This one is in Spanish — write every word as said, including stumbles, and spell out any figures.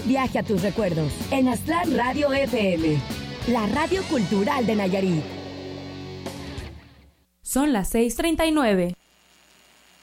viaje a tus recuerdos en Aztlán Radio F M, la radio cultural de Nayarit. Son las seis treinta y nueve.